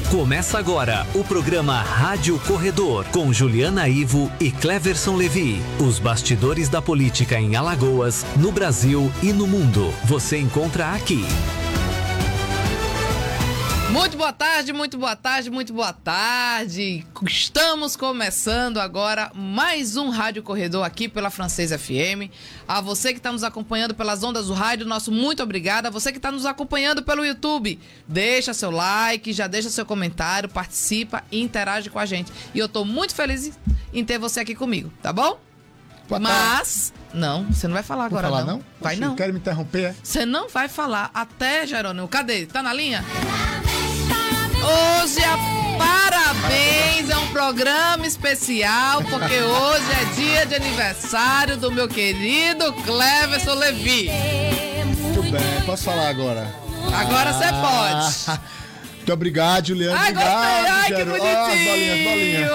Começa agora o programa Rádio Corredor, com Juliana Ivo e Cleverson Levi. Os bastidores da política em Alagoas, no Brasil e no mundo. Você encontra aqui. Muito boa tarde, muito boa tarde, muito boa tarde. Estamos começando agora mais um Rádio Corredor aqui pela Francês FM. A você que está nos acompanhando pelas ondas do rádio, nosso muito obrigado. A você que está nos acompanhando pelo YouTube, deixa seu like, já deixa seu comentário, participa e interage com a gente. E eu estou muito feliz em ter você aqui comigo, tá bom? Mas, não, você não vai falar agora, falar, não? Vai Oxi, não. Quero me interromper, é? Você não vai falar até, Jerônimo. Cadê? Tá na linha? Hoje é parabéns, é um programa especial, porque hoje é dia de aniversário do meu querido Cleverson Levi. Muito bem, posso falar agora? Agora você pode. Muito obrigado, Juliana. Ai, gostei, ai, que bonitinho. Bolinhas.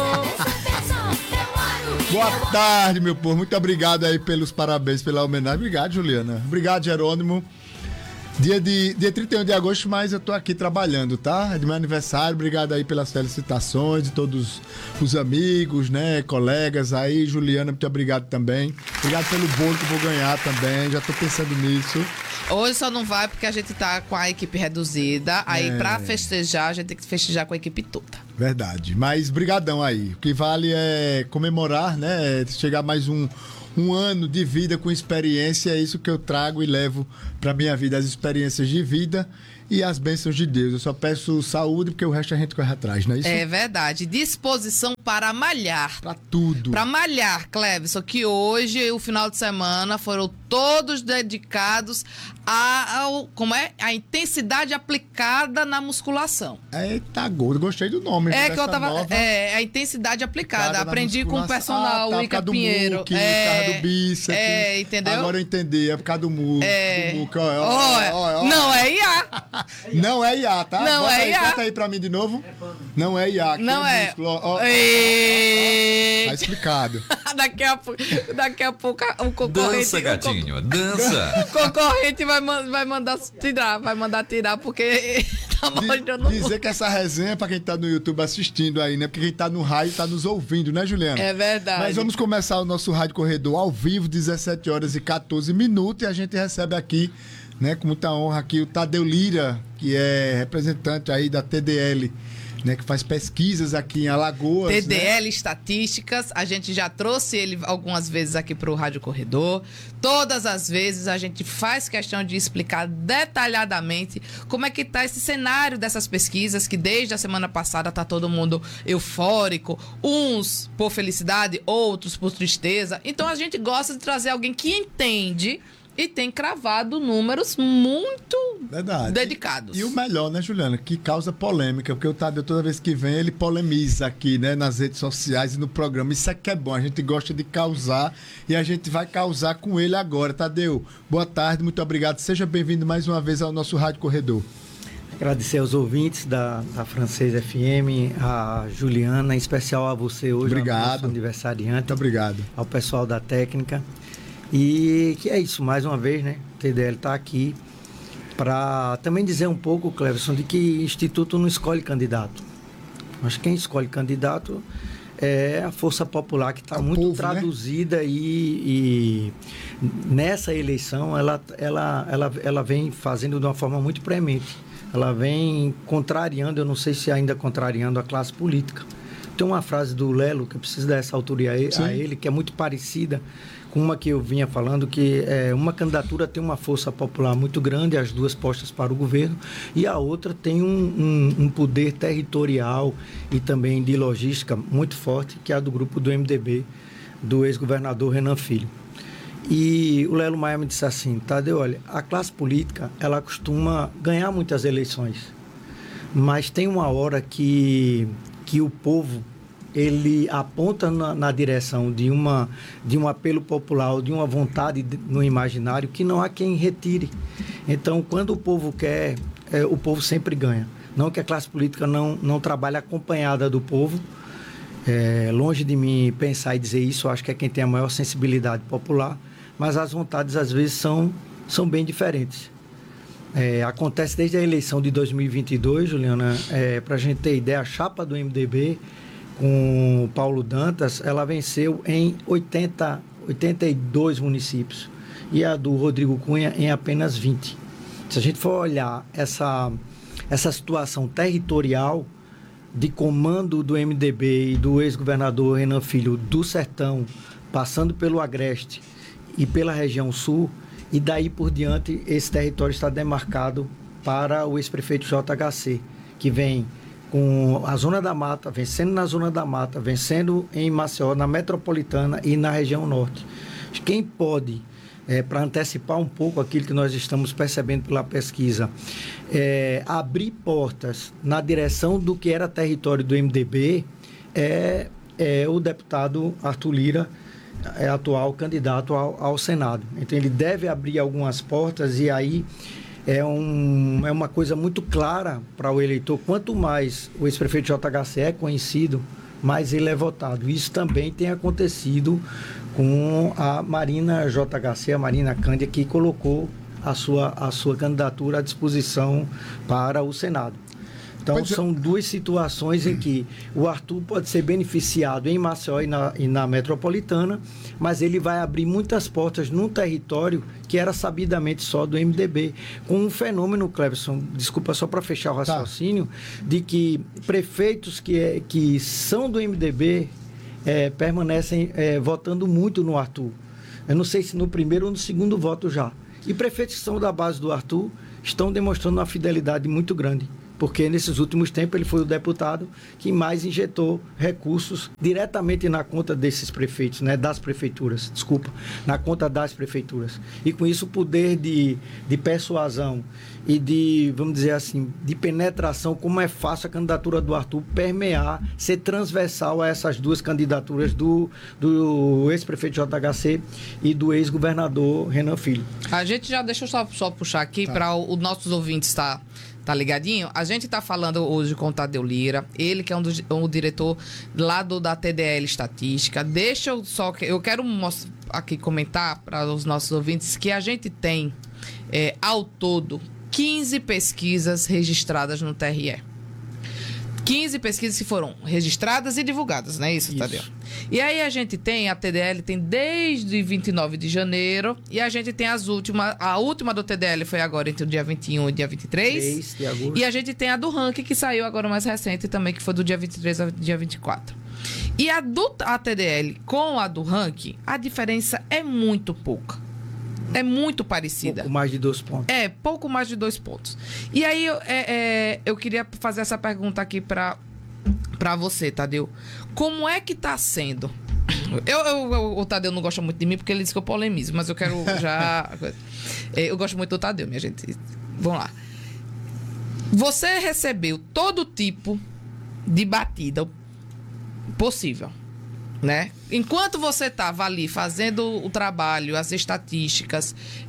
Boa tarde, meu povo. Muito obrigado aí pelos parabéns, pela homenagem. Obrigado, Juliana. Obrigado, Jerônimo. Dia 31 de agosto, mas eu tô aqui trabalhando, tá? É de meu aniversário, obrigado aí pelas felicitações de todos os amigos, né, colegas aí, Juliana, muito obrigado também. Obrigado pelo bolo que eu vou ganhar também, já tô pensando nisso. Hoje só não vai porque a gente tá com a equipe reduzida, aí pra festejar, a gente tem que festejar com a equipe toda. Verdade, mas brigadão aí, o que vale é comemorar, né, chegar mais um ano de vida com experiência, é isso que eu trago e levo para minha vida, as experiências de vida e as bênçãos de Deus. Eu só peço saúde, porque o resto a gente corre atrás, não é isso? É verdade. Disposição para malhar. Para tudo. Para malhar, Cleverson, que hoje, o final de semana, foram todos dedicados a intensidade aplicada na musculação. Eita, gordo, gostei do nome. A intensidade aplicada. Aprendi com o personal, o Ica Pinheiro. Por causa do bíceps. Entendeu? Agora eu entendi, é por causa do muco. Não é IA. Não é IA, tá? Não é IA. Bota aí pra mim de novo. Não é IA. Não é. Tá explicado. Daqui a pouco o concorrente... Dança, gatinho, dança. O concorrente vai mandar tirar porque tá mostrando... Dizer que essa resenha é pra quem tá no YouTube assistindo aí, né? Porque quem tá no rádio tá nos ouvindo, né, Juliana? É verdade. Mas vamos começar o nosso Rádio Corredor ao vivo, 17 horas e 14 minutos, e a gente recebe aqui, né, com muita honra aqui, o Tadeu Lira, que é representante aí da TDL, né, que faz pesquisas aqui em Alagoas. TDL, né? Estatísticas, a gente já trouxe ele algumas vezes aqui para o Rádio Corredor. Todas as vezes a gente faz questão de explicar detalhadamente como é que está esse cenário dessas pesquisas, que desde a semana passada está todo mundo eufórico, uns por felicidade, outros por tristeza. Então a gente gosta de trazer alguém que entende e tem cravado números muito dedicados. E o melhor, né, Juliana? Que causa polêmica, porque o Tadeu, toda vez que vem, ele polemiza aqui, né, nas redes sociais e no programa. Isso é que é bom, a gente gosta de causar e a gente vai causar com ele agora. Tadeu, boa tarde, muito obrigado. Seja bem-vindo mais uma vez ao nosso Rádio Corredor. Agradecer aos ouvintes da Francês FM, a Juliana, em especial a você hoje, obrigado. Nosso aniversariante. Muito obrigado. Ao pessoal da técnica. E que é isso, mais uma vez, né? O TDL está aqui para também dizer um pouco, Cleverson, de que instituto não escolhe candidato. Mas quem escolhe candidato é a força popular, que está muito povo, traduzida, né? E nessa eleição ela vem fazendo de uma forma muito premente. Ela vem contrariando, eu não sei se ainda contrariando a classe política. Tem uma frase do Lelo, que eu preciso dar essa autoria a ele, que é muito parecida com uma que eu vinha falando, que uma candidatura tem uma força popular muito grande, as duas postas para o governo, e a outra tem um poder territorial e também de logística muito forte, que é a do grupo do MDB, do ex-governador Renan Filho. E o Lelo Maia me disse assim: Tadeu, olha, a classe política, ela costuma ganhar muitas eleições, mas tem uma hora que o povo, ele aponta na direção de um apelo popular, de uma vontade no imaginário, que não há quem retire. Então, quando o povo quer, o povo sempre ganha. Não que a classe política não trabalhe acompanhada do povo. Longe de mim pensar e dizer isso, acho que é quem tem a maior sensibilidade popular, mas as vontades, às vezes, são bem diferentes. Acontece desde a eleição de 2022, Juliana, para a gente ter ideia, a chapa do MDB com o Paulo Dantas, ela venceu em 82 municípios e a do Rodrigo Cunha em apenas 20. Se a gente for olhar essa situação territorial de comando do MDB e do ex-governador Renan Filho do Sertão, passando pelo Agreste e pela região sul, e daí por diante esse território está demarcado para o ex-prefeito JHC, que vem com a Zona da Mata, vencendo na Zona da Mata, vencendo em Maceió, na Metropolitana e na região norte. Quem pode, para antecipar um pouco aquilo que nós estamos percebendo pela pesquisa, abrir portas na direção do que era território do MDB, é o deputado Arthur Lira, atual candidato ao Senado. Então, ele deve abrir algumas portas e aí é uma coisa muito clara para o eleitor. Quanto mais o ex-prefeito JHC é conhecido, mais ele é votado. Isso também tem acontecido com a Marina JHC, a Marina Cândia, que colocou a sua candidatura à disposição para o Senado. Então, são duas situações em que o Arthur pode ser beneficiado em Maceió e na Metropolitana, mas ele vai abrir muitas portas num território que era sabidamente só do MDB, com um fenômeno, Cleverson, desculpa, só para fechar o raciocínio, de que prefeitos que são do MDB permanecem votando muito no Arthur. Eu não sei se no primeiro ou no segundo voto já. E prefeitos que são da base do Arthur estão demonstrando uma fidelidade muito grande, porque nesses últimos tempos ele foi o deputado que mais injetou recursos diretamente na conta desses prefeitos, das prefeituras, na conta das prefeituras. E com isso o poder de persuasão e de, vamos dizer assim, de penetração, como é fácil a candidatura do Arthur permear, ser transversal a essas duas candidaturas do ex-prefeito JHC e do ex-governador Renan Filho. A gente já, deixa eu só puxar aqui para os nossos ouvintes tá ligadinho? A gente tá falando hoje com o Tadeu Lira, ele que é um diretor lá da TDL Estatística. Eu quero aqui comentar para os nossos ouvintes que a gente tem, ao todo, 15 pesquisas registradas no TRE. 15 pesquisas que foram registradas e divulgadas, não é isso, Tadeu? E aí a TDL tem desde 29 de janeiro, e a gente tem a última do TDL foi agora entre o dia 21 e dia 23. De agosto. E a gente tem a do ranking, que saiu agora mais recente também, que foi do dia 23 ao dia 24. E a TDL com a do ranking, a diferença é muito pouca. É muito parecida. Pouco mais de 2 pontos. Pouco mais de 2 pontos. E aí, eu queria fazer essa pergunta aqui para você, Tadeu. Como é que tá sendo? O Tadeu não gosta muito de mim porque ele disse que eu polemizo, mas eu quero já... eu gosto muito do Tadeu, minha gente. Vamos lá. Você recebeu todo tipo de batida possível, né? Enquanto você estava ali fazendo o trabalho, as estatísticas,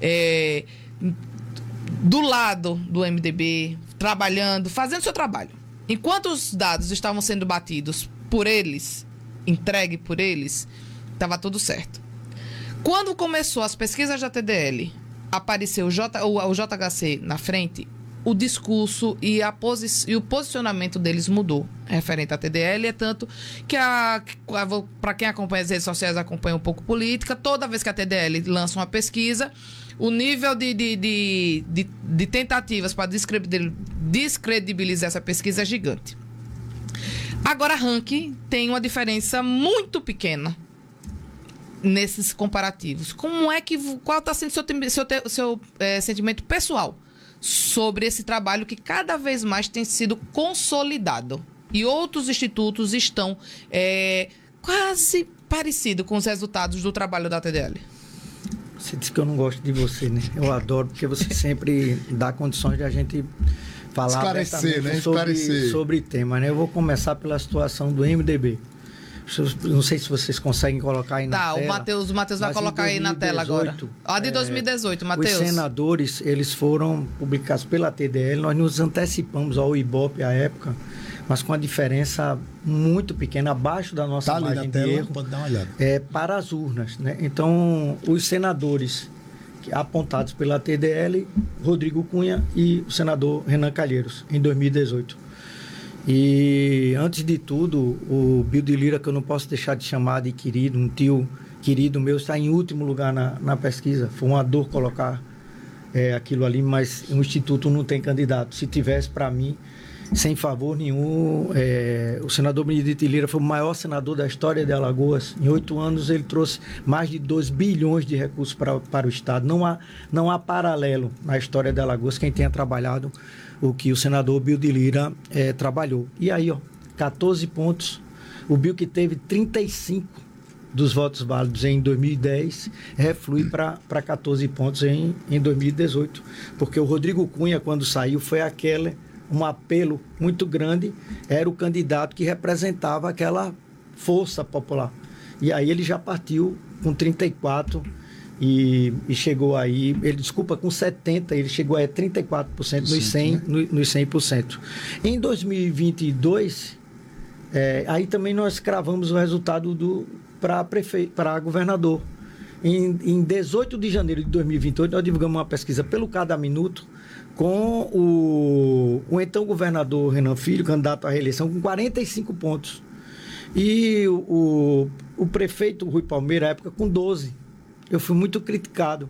do lado do MDB, trabalhando, fazendo seu trabalho, enquanto os dados estavam sendo batidos por eles, entregue por eles, estava tudo certo. Quando começou as pesquisas da TDL, apareceu o JHC na frente, o discurso e o posicionamento deles mudou referente à TDL. É tanto que, para quem acompanha as redes sociais, acompanha um pouco política, toda vez que a TDL lança uma pesquisa, o nível de tentativas para descredibilizar essa pesquisa é gigante. Agora, a ranking tem uma diferença muito pequena nesses comparativos. Qual está sendo seu sentimento pessoal sobre esse trabalho que cada vez mais tem sido consolidado? E outros institutos estão quase parecidos com os resultados do trabalho da TDL. Você disse que eu não gosto de você, né? Eu adoro, porque você sempre dá condições de a gente falar esclarecer, né? sobre tema, né? Eu vou começar pela situação do MDB. Não sei se vocês conseguem colocar aí na tela. O Matheus vai colocar aí na tela agora. A de 2018, Matheus. Os senadores, eles foram publicados pela TDL. Nós nos antecipamos ao Ibope à época, mas com a diferença muito pequena, abaixo da nossa margem de erro, pode dar uma olhada. Para as urnas, né? Então, os senadores apontados pela TDL, Rodrigo Cunha e o senador Renan Calheiros, em 2018. E, antes de tudo, o Bill de Lira, que eu não posso deixar de chamar de querido, um tio querido meu, está em último lugar na pesquisa. Foi uma dor colocar aquilo ali, mas o Instituto não tem candidato. Se tivesse, para mim, sem favor nenhum, o senador Benedito Lira foi o maior senador da história de Alagoas. Em 8 anos ele trouxe mais de 2 bilhões de recursos para o Estado. Não há paralelo na história de Alagoas quem tenha trabalhado o que o senador Bill de Lira trabalhou. E aí, 14 pontos. O Bill, que teve 35 dos votos válidos em 2010, reflui para 14 pontos em 2018. Porque o Rodrigo Cunha, quando saiu, foi um apelo muito grande, era o candidato que representava aquela força popular. E aí ele já partiu com 34 e chegou aí, com 70, ele chegou a 34% nos 100%. Em 2022, aí também nós cravamos o resultado para governador. Em 18 de janeiro de 2028, nós divulgamos uma pesquisa pelo Cada Minuto, com o então governador Renan Filho, candidato à reeleição, com 45 pontos. E o prefeito Rui Palmeira, à época, com 12. Eu fui muito criticado.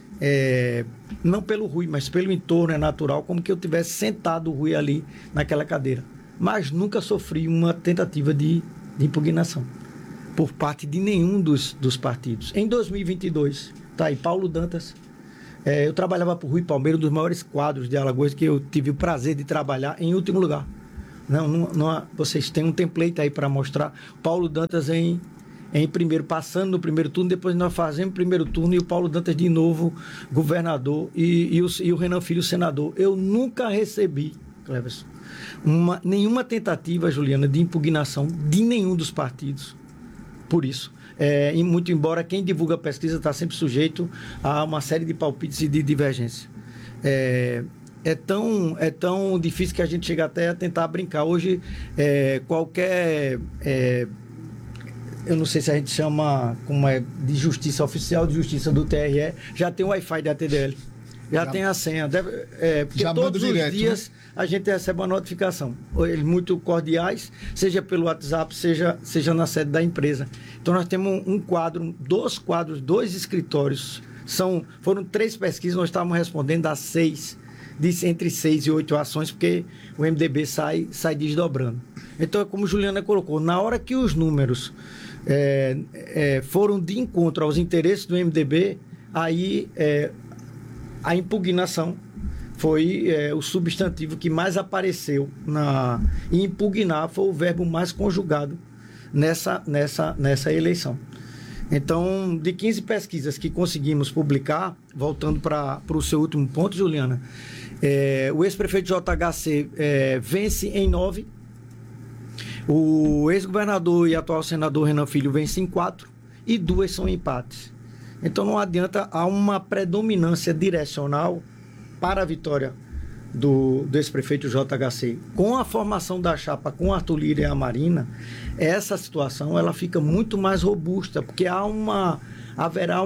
Não pelo Rui, mas pelo entorno, é natural, como que eu tivesse sentado o Rui ali naquela cadeira. Mas nunca sofri uma tentativa de impugnação por parte de nenhum dos partidos. Em 2022, tá aí, Paulo Dantas. Eu trabalhava para o Rui Palmeira, um dos maiores quadros de Alagoas que eu tive o prazer de trabalhar em último lugar. Vocês têm um template aí para mostrar. Paulo Dantas em primeiro, passando no primeiro turno, depois nós fazemos o primeiro turno e o Paulo Dantas de novo governador e o Renan Filho senador. Eu nunca recebi, Cleverson, nenhuma tentativa, Juliana, de impugnação de nenhum dos partidos por isso. E muito embora quem divulga a pesquisa está sempre sujeito a uma série de palpites e de divergência. É tão difícil que a gente chega até a tentar brincar. Hoje, qualquer... eu não sei se a gente chama de justiça oficial, de justiça do TRE, já tem o Wi-Fi da TDL. Já tem a senha. Porque já todos os direto, dias, né? A gente recebe uma notificação. Eles muito cordiais, seja pelo WhatsApp, seja na sede da empresa. Então, nós temos dois escritórios. Foram 3 pesquisas, nós estávamos respondendo a 6, entre 6 e 8 ações, porque o MDB sai desdobrando. Então, como Juliana colocou, na hora que os números foram de encontro aos interesses do MDB, aí... a impugnação foi o substantivo que mais apareceu e impugnar foi o verbo mais conjugado nessa eleição. Então, de 15 pesquisas que conseguimos publicar, voltando para o seu último ponto, Juliana, o ex-prefeito JHC vence em 9, o ex-governador e atual senador Renan Filho vence em 4 e 2 são empates. Então não adianta, há uma predominância direcional para a vitória do ex-prefeito JHC. Com a formação da chapa com Arthur Lira e a Marina, essa situação ela fica muito mais robusta, porque haverá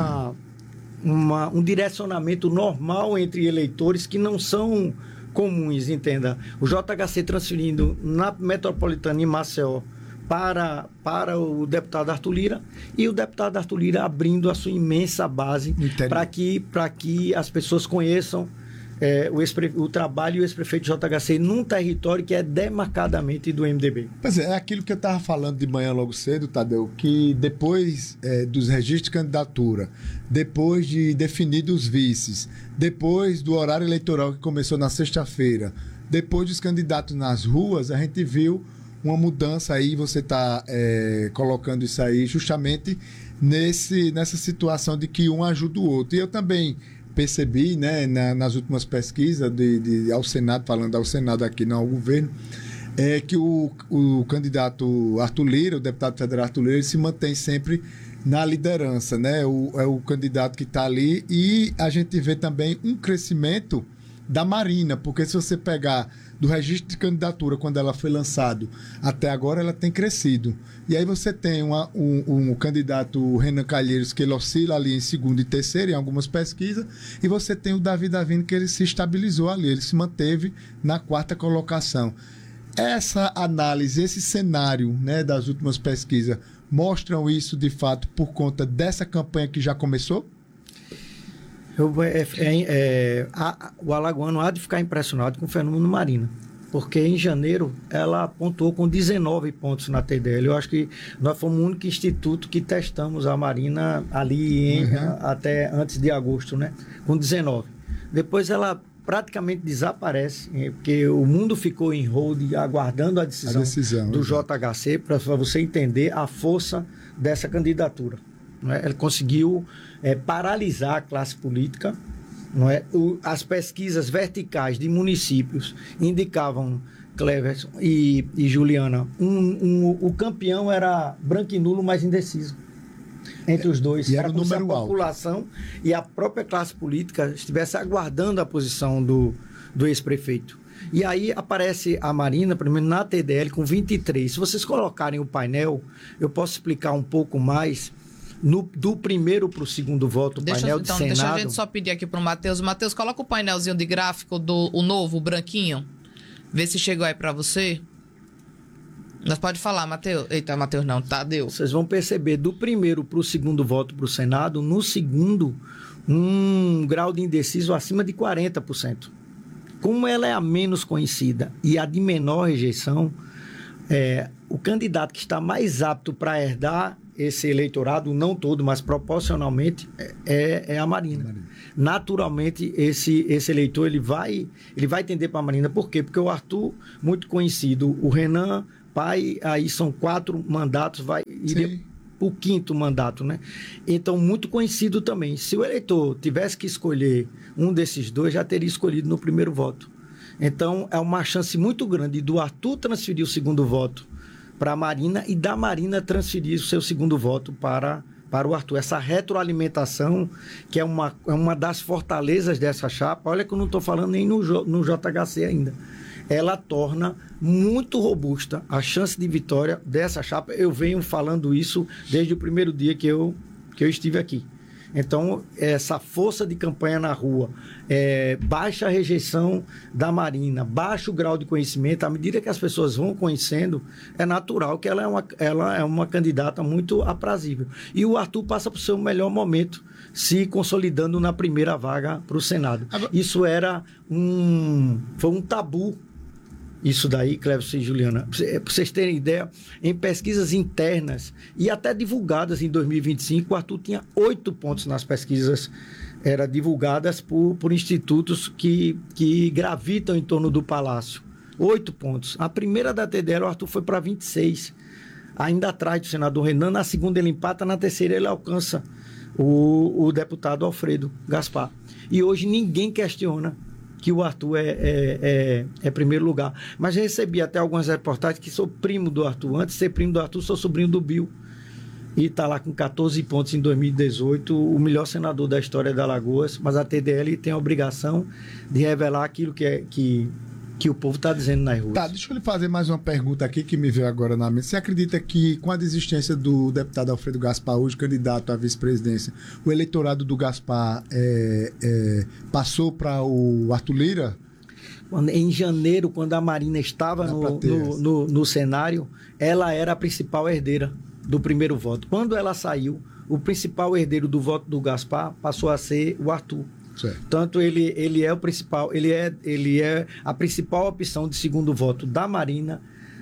um direcionamento normal entre eleitores que não são comuns, entenda. O JHC transferindo na metropolitana em Maceió para o deputado Arthur Lira e o deputado Arthur Lira abrindo a sua imensa base para que as pessoas conheçam o trabalho e o ex-prefeito JHC num território que é demarcadamente do MDB. Pois é aquilo que eu estava falando de manhã logo cedo, Tadeu, que depois dos registros de candidatura, depois de definidos os vices, depois do horário eleitoral que começou na sexta-feira, depois dos candidatos nas ruas, a gente viu uma mudança aí, você está colocando isso aí justamente nessa situação de que um ajuda o outro. E eu também percebi, né, nas últimas pesquisas ao Senado, falando ao Senado aqui, não ao governo, que o candidato Arthur Lira, o deputado federal Arthur Lira, ele se mantém sempre na liderança, né? É o candidato que está ali, e a gente vê também um crescimento da Marina, porque se você pegar do registro de candidatura, quando ela foi lançado, até agora ela tem crescido. E aí você tem um candidato, Renan Calheiros, que ele oscila ali em segundo e terceiro em algumas pesquisas, e você tem o Davi Davino, que ele se estabilizou ali, ele se manteve na quarta colocação. Essa análise, esse cenário, né, das últimas pesquisas, mostram isso de fato por conta dessa campanha que já começou? O alagoano há de ficar impressionado com o fenômeno Marina, porque em janeiro ela pontuou com 19 pontos na TDL. Eu acho que nós fomos o único instituto que testamos a Marina ali até antes de agosto, né? Com 19. Depois ela praticamente desaparece, porque o mundo ficou em hold aguardando a decisão do JHC, para você entender a força dessa candidatura. Não é? Ela conseguiu paralisar a classe política. Não é? As pesquisas verticais de municípios indicavam, Cleverson e Juliana, o campeão era branco e nulo, mais indeciso entre os dois. E era o número alto. A população e a própria classe política estivesse aguardando a posição do ex-prefeito. E aí aparece a Marina, primeiro na TDL, com 23. Se vocês colocarem o painel, eu posso explicar um pouco mais. Do primeiro para o segundo voto, o painel de Senado... Deixa a gente só pedir aqui para o Matheus. Matheus, coloca o painelzinho de gráfico o novo, o branquinho. Vê se chegou aí para você. Nós pode falar, Matheus. Eita, Matheus não, Tadeu. Vocês vão perceber, do primeiro para o segundo voto para o Senado, no segundo, um grau de indeciso acima de 40%. Como ela é a menos conhecida e a de menor rejeição, o candidato que está mais apto para herdar esse eleitorado, não todo, mas proporcionalmente, é a Marina. Naturalmente, esse eleitor ele vai tender para a Marina. Por quê? Porque o Arthur, muito conhecido, o Renan, pai, aí são 4 mandatos, iria o 5º mandato, né? Então, muito conhecido também. Se o eleitor tivesse que escolher um desses dois, já teria escolhido no primeiro voto. Então, é uma chance muito grande do Arthur transferir o segundo voto para a Marina e da Marina transferir o seu segundo voto para o Arthur. Essa retroalimentação, que é uma das fortalezas dessa chapa, olha que eu não estou falando nem no JHC ainda, ela torna muito robusta a chance de vitória dessa chapa. Eu venho falando isso desde o primeiro dia que eu estive aqui. Então, essa força de campanha na rua, baixa a rejeição da Marina, baixo o grau de conhecimento, à medida que as pessoas vão conhecendo, é natural que ela é uma candidata muito aprazível. E o Arthur passa por seu melhor momento, se consolidando na primeira vaga para o Senado. Isso foi um tabu. Isso daí, Cleverson e Juliana, para vocês terem ideia, em pesquisas internas e até divulgadas em 2025, o Arthur tinha 8 pontos nas pesquisas divulgadas por institutos que gravitam em torno do Palácio. 8 pontos. A primeira da TDL, o Arthur foi para 26, ainda atrás do senador Renan. Na segunda ele empata, na terceira ele alcança o deputado Alfredo Gaspar. E hoje ninguém questiona que o Arthur é primeiro lugar. Mas recebi até algumas reportagens que sou primo do Arthur. Antes de ser primo do Arthur, sou sobrinho do Bill. E está lá com 14 pontos em 2018, o melhor senador da história da Alagoas. Mas a TDL tem a obrigação de revelar aquilo que o povo está dizendo nas ruas. Tá, deixa eu lhe fazer mais uma pergunta aqui que me veio agora na mente. Você acredita que, com a desistência do deputado Alfredo Gaspar, hoje candidato à vice-presidência, o eleitorado do Gaspar passou para o Arthur Lira? Em janeiro, quando a Marina estava no cenário, ela era a principal herdeira do primeiro voto. Quando ela saiu, o principal herdeiro do voto do Gaspar passou a ser o Arthur. Certo. Tanto ele é o principal, ele é a principal opção de segundo voto da Marina,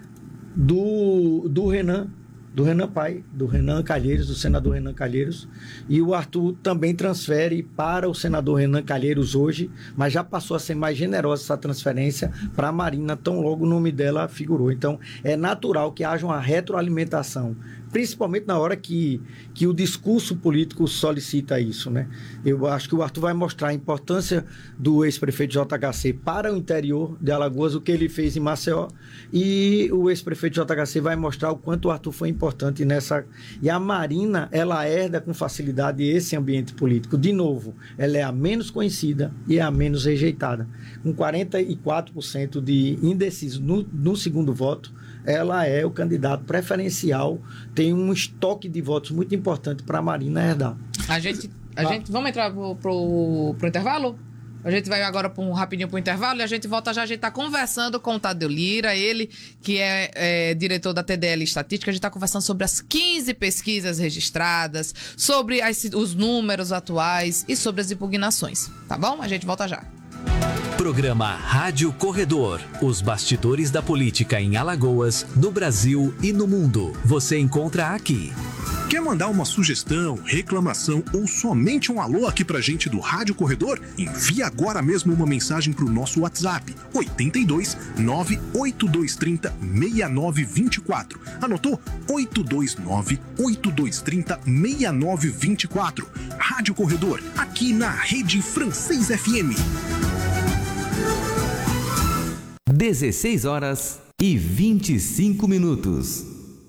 do Renan pai, do Renan Calheiros, do senador Renan Calheiros, e o Arthur também transfere para o senador Renan Calheiros hoje, mas já passou a ser mais generosa essa transferência para a Marina, tão logo o nome dela figurou. Então, é natural que haja uma retroalimentação principalmente na hora que o discurso político solicita isso, né? Eu acho que o Arthur vai mostrar a importância do ex-prefeito JHC para o interior de Alagoas, o que ele fez em Maceió, e o ex-prefeito JHC vai mostrar o quanto o Arthur foi importante nessa... E a Marina, ela herda com facilidade esse ambiente político. De novo, ela é a menos conhecida e é a menos rejeitada. Com 44% de indecisos no segundo voto, ela é o candidato preferencial, tem um estoque de votos muito importante para a Marina herdar. A gente vamos entrar pro intervalo? A gente vai agora rapidinho pro intervalo e a gente volta já. A gente está conversando com o Tadeu Lira, ele que é diretor da TDL Estatística. A gente está conversando sobre as 15 pesquisas registradas, sobre os números atuais e sobre as impugnações, tá bom? A gente volta já. Programa Rádio Corredor. Os bastidores da política em Alagoas, no Brasil e no mundo. Você encontra aqui. Quer mandar uma sugestão, reclamação ou somente um alô aqui pra gente do Rádio Corredor? Envie agora mesmo uma mensagem pro nosso WhatsApp 82 98230 6924. Anotou? 829 8230 6924. Rádio Corredor, aqui na Rede Francês FM. 16h25.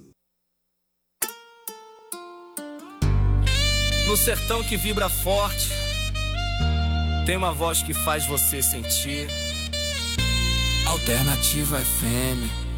No sertão que vibra forte, tem uma voz que faz você sentir. Alternativa FM.